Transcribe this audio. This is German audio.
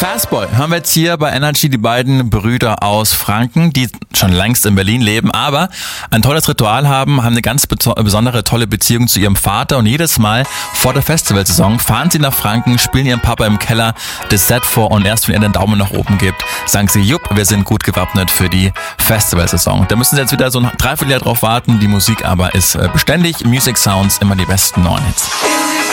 Fastboy hören wir jetzt hier bei Energy, die beiden Brüder aus Franken, die schon längst in Berlin leben, aber ein tolles Ritual haben eine ganz besondere, tolle Beziehung zu ihrem Vater und jedes Mal vor der Festivalsaison fahren sie nach Franken, spielen ihren Papa im Keller das Set vor und erst wenn er den Daumen nach oben gibt, sagen sie, jupp, wir sind gut gewappnet für die Festivalsaison. Da müssen sie jetzt wieder so ein Dreivierteljahr drauf warten, die Musik aber ist beständig, Music Sounds, immer die besten neuen Hits.